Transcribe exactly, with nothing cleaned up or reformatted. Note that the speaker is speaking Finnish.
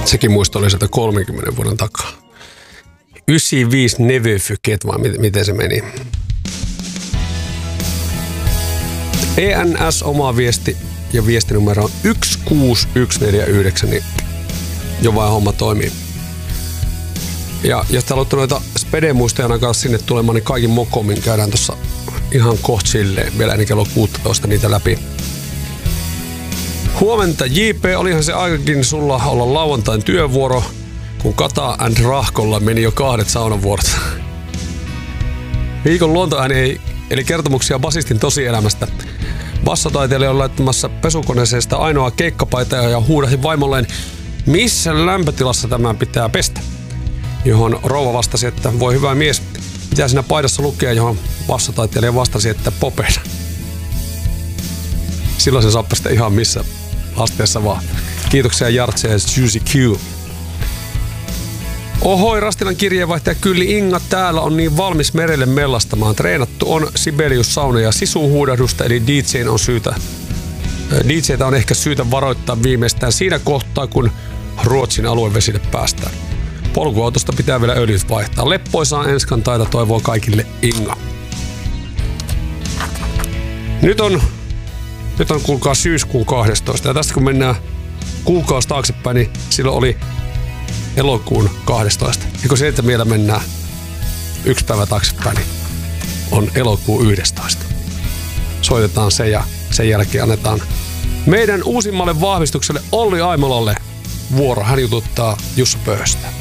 Sekin muisto oli sieltä kolmenkymmenen vuoden takaa. yhdeksänkymmentäviisi Never Forget, vai miten se meni. E N S oma viesti ja viestinumero on yksi kuusi yksi neljä yhdeksän, niin jo vain homma toimii. Ja jos te haluatte noita spedemuistojana kanssa sinne tulemaan, niin kaikin mokomin käydään tuossa ihan kohta silleen, vielä ennen kello kuusitoista niitä läpi. Huomenta J P, olihan se aikakin sulla olla lauantain työvuoro, kun Kata and Rahkolla meni jo kahdet saunavuorot. Viikon luontoääni ei, eli kertomuksia basistin tosielämästä. Bassotaiteilija on laittamassa pesukoneeseen sitä ainoa keikkapaitaa ja huudahin vaimolleen, missä lämpötilassa tämän pitää pestä. Johon rouva vastasi, että voi hyvä mies, mitä siinä paidassa lukee, johon bassotaiteilija vastasi, että popena. Silloin se saappasi sitä ihan missä asteessa vaan. Kiitoksia Jartse ja Juicy Q. Ohoi, Rastilan kirjeenvaihtaja Kylli Inga täällä on niin valmis merelle mellastamaan. Treenattu on Sibelius sauna ja sisuhuudahdusta, eli D J:n on syytä. D J:tä on ehkä syytä varoittaa viimeistään siinä kohtaa, kun Ruotsin aluevesille päästään. Polkuautosta pitää vielä öljyt vaihtaa. Leppoisaa enskantaita toivoo kaikille Inga. Nyt on, nyt on kuulkaa syyskuun kahdestoista. Ja tästä kun mennään kuukausi taaksepäin, niin silloin oli elokuun kahdestoista. Ja kun sieltä vielä mennään yksi päivä taaksepäin, niin on elokuun yhdestoista. Soitetaan se ja sen jälkeen annetaan meidän uusimmalle vahvistukselle Olli Aimolalle vuoro. Hän jututtaa Jussa Pöyhöstä.